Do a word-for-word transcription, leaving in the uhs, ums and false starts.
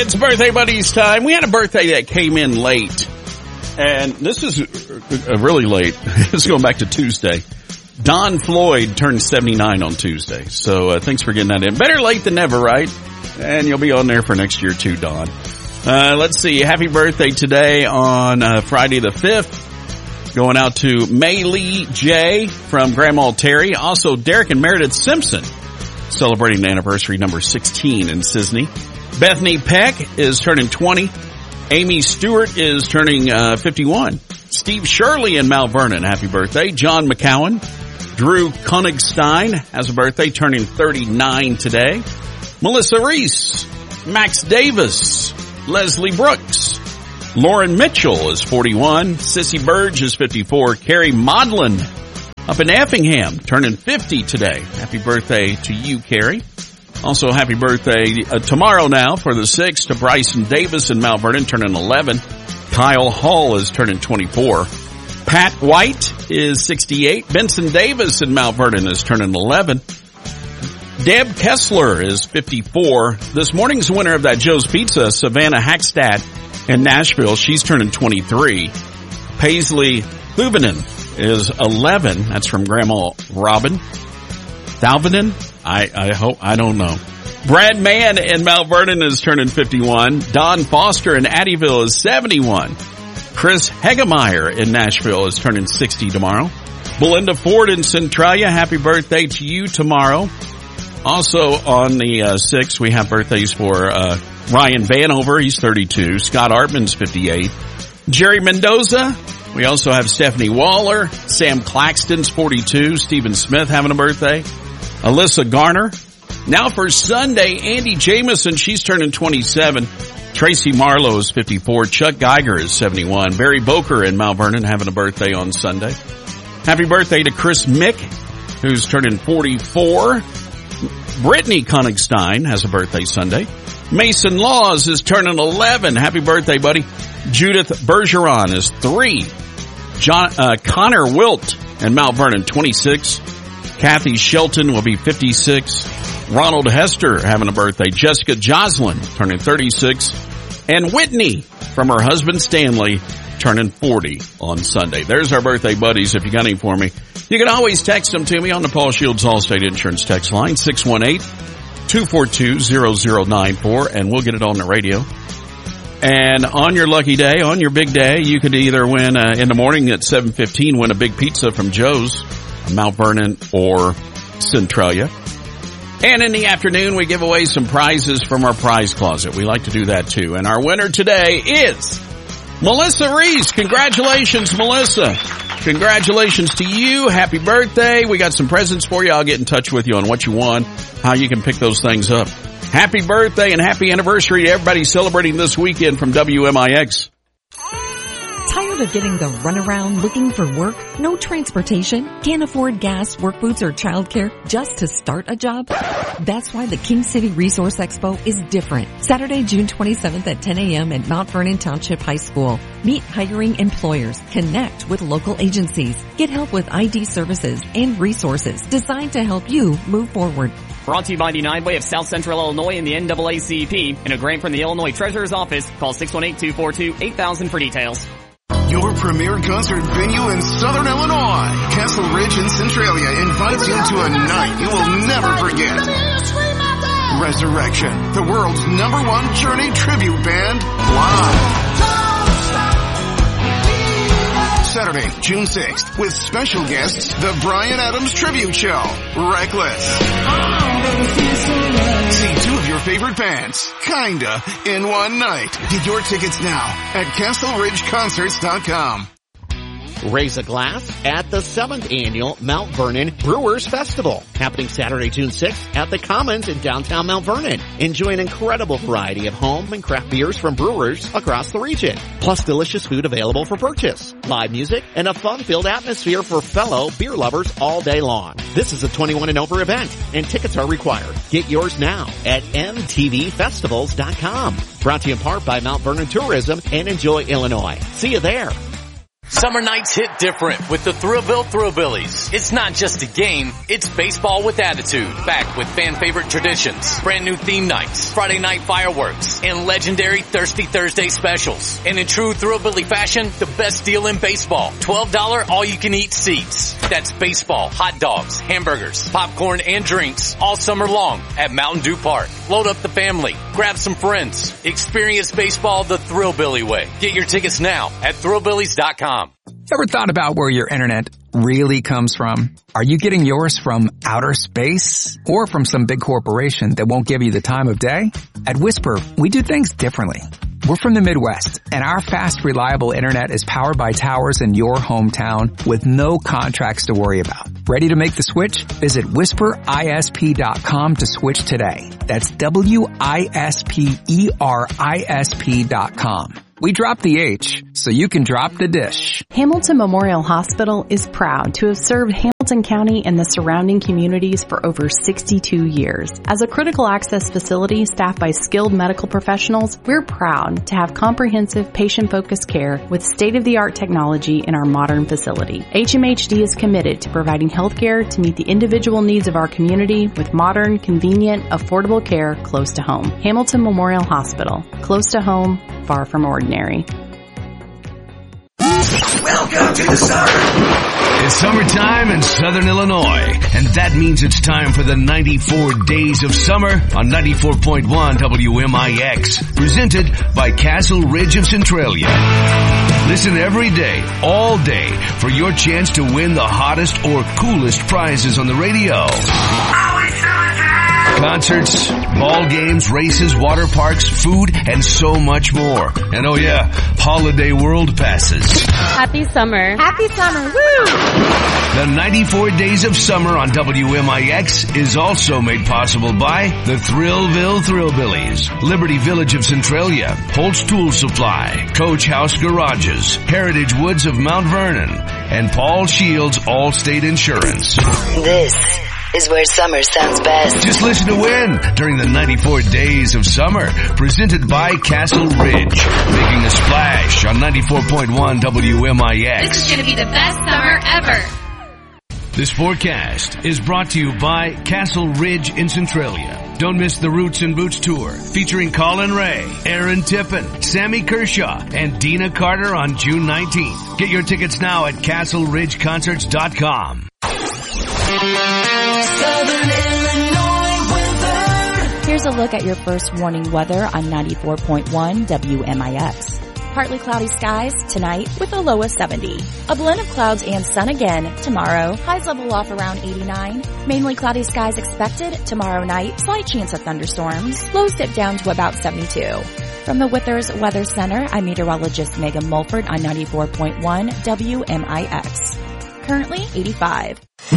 It's birthday buddies time. We had a birthday that came in late, and this is really late. It's going back to Tuesday. Don Floyd turned seventy-nine on Tuesday, so uh, thanks for getting that in. Better late than never, right? And you'll be on there for next year too, Don. Uh, let's see. Happy birthday today on uh, Friday the fifth. Going out to May Lee J. from Grandma Terry. Also, Derek and Meredith Simpson celebrating the anniversary number sixteen in Sisney. Bethany Peck is turning twenty. Amy Stewart is turning uh, fifty-one. Steve Shirley in Mount Vernon, happy birthday. John McCowan. Drew Konigstein has a birthday, turning thirty-nine today. Melissa Reese. Max Davis. Leslie Brooks. Lauren Mitchell is forty-one. Sissy Burge is fifty-four. Carrie Modlin up in Effingham, turning fifty today. Happy birthday to you, Carrie. Also, happy birthday uh, tomorrow now for the sixth to Bryson Davis in Mount Vernon, turning eleven. Kyle Hall is turning twenty-four. Pat White is sixty-eight. Benson Davis in Mount Vernon is turning eleven. Deb Kessler is fifty-four. This morning's winner of that Joe's Pizza, Savannah Hackstadt in Nashville, she's turning twenty-three. Paisley Huvenen is eleven. That's from Grandma Robin. Dalvinen? I, I hope, I don't know. Brad Mann in Mount Vernon is turning fifty-one. Don Foster in Addyville is seventy-one. Chris Hegemeyer in Nashville is turning sixty tomorrow. Belinda Ford in Centralia, happy birthday to you tomorrow. Also on the uh, sixth, we have birthdays for uh, Ryan Vanover, he's thirty-two. Scott Artman's fifty-eight. Jerry Mendoza. We also have Stephanie Waller. Sam Claxton's forty-two. Stephen Smith having a birthday. Alyssa Garner. Now for Sunday, Andy Jameson, she's turning twenty-seven. Tracy Marlowe is fifty-four. Chuck Geiger is seventy-one. Barry Boker in Mount Vernon having a birthday on Sunday. Happy birthday to Chris Mick, who's turning forty-four. Brittany Konigstein has a birthday Sunday. Mason Laws is turning eleven. Happy birthday, buddy. Judith Bergeron is three. John, uh, Connor Wilt in Mount Vernon, twenty-six. Kathy Shelton will be fifty-six. Ronald Hester having a birthday. Jessica Joslin turning thirty-six. And Whitney from her husband Stanley turning forty on Sunday. There's our birthday buddies. If you got any for me, you can always text them to me on the Paul Shields Allstate Insurance text line, six one eight, two four two, zero zero nine four, and we'll get it on the radio. And on your lucky day, on your big day, you could either win uh, in the morning at seven fifteen, win a big pizza from Joe's, Mount Vernon or Centralia. And in the afternoon, we give away some prizes from our prize closet. We like to do that too. And our winner today is Melissa Reese. Congratulations, Melissa. Congratulations to you. Happy birthday. We got some presents for you. I'll get in touch with you on what you won, how you can pick those things up. Happy birthday and happy anniversary to everybody celebrating this weekend from W M I X. Tired of getting the runaround looking for work? No transportation? Can't afford gas, work boots, or childcare just to start a job? That's why the King City Resource Expo is different. Saturday, June twenty-seventh at ten a.m. at Mount Vernon Township High School. Meet hiring employers. Connect with local agencies. Get help with I D services and resources designed to help you move forward. Brought to you by the United Way of South Central Illinois and the N double A C P. And a grant from the Illinois Treasurer's Office. Call six one eight, two four two, eight thousand for details. Your premier concert venue in Southern Illinois. Castle Ridge in Centralia invites you to a night you will never forget. Resurrection, the world's number one Journey tribute band, live. Saturday, June sixth, with special guests, the Bryan Adams Tribute Show, Reckless. See two of your favorite bands, kinda, in one night. Get your tickets now at castle ridge concerts dot com. Raise a glass at the seventh Annual Mount Vernon Brewers Festival, happening Saturday, June sixth at the Commons in downtown Mount Vernon. Enjoy an incredible variety of home and craft beers from brewers across the region, plus delicious food available for purchase, live music, and a fun-filled atmosphere for fellow beer lovers all day long. This is a twenty-one and over event, and tickets are required. Get yours now at m t v festivals dot com. Brought to you in part by Mount Vernon Tourism and Enjoy Illinois. See you there. Summer nights hit different with the Thrillville Thrillbillies. It's not just a game, it's baseball with attitude. Back with fan favorite traditions, brand new theme nights, Friday night fireworks, and legendary Thirsty Thursday specials. And in true Thrillbilly fashion, the best deal in baseball. twelve dollars all you can eat seats. That's baseball, hot dogs, hamburgers, popcorn, and drinks all summer long at Mountain Dew Park. Load up the family, grab some friends, experience baseball the Thrillbilly way. Get your tickets now at thrillbillies dot com. Ever thought about where your internet really comes from? Are you getting yours from outer space or from some big corporation that won't give you the time of day? At Whisper, we do things differently. We're from the Midwest, and our fast, reliable internet is powered by towers in your hometown with no contracts to worry about. Ready to make the switch? Visit whisper I S P dot com to switch today. That's W I S P E R I S P dot com. We dropped the H, so you can drop the dish. Hamilton Memorial Hospital is proud to have served Hamilton County and the surrounding communities for over sixty-two years. As a critical access facility staffed by skilled medical professionals, we're proud to have comprehensive patient-focused care with state-of-the-art technology in our modern facility. H M H D is committed to providing healthcare to meet the individual needs of our community with modern, convenient, affordable care close to home. Hamilton Memorial Hospital, close to home, far from ordinary. Welcome to the summer. It's summertime in Southern Illinois, and that means it's time for the ninety-four Days of Summer on ninety-four point one W M I X, presented by Castle Ridge of Centralia. Listen every day, all day, for your chance to win the hottest or coolest prizes on the radio. Concerts, ball games, races, water parks, food, and so much more. And oh yeah, holiday world passes. Happy summer. Happy summer. Woo! The ninety-four Days of Summer on W M I X is also made possible by the Thrillville Thrillbillies, Liberty Village of Centralia, Holtz Tool Supply, Coach House Garages, Heritage Woods of Mount Vernon, and Paul Shields Allstate Insurance. This is where summer sounds best. Just listen to win during the ninety-four Days of Summer, presented by Castle Ridge, making a splash on ninety-four point one W M I X. This is going to be the best summer ever. This forecast is brought to you by Castle Ridge in Centralia. Don't miss the Roots and Boots Tour, featuring Colin Ray, Aaron Tippin, Sammy Kershaw, and Dina Carter on June nineteenth. Get your tickets now at castle ridge concerts dot com. Southern Illinois weather. Here's a look at your first warning weather on ninety-four point one W M I X. Partly cloudy skies tonight with a low of seventy. A blend of clouds and sun again tomorrow. Highs level off around eighty-nine. Mainly cloudy skies expected tomorrow night. Slight chance of thunderstorms. Lows dip down to about seventy-two. From the Withers Weather Center, I'm meteorologist Megan Mulford on ninety-four point one W M I X. Currently eighty-five.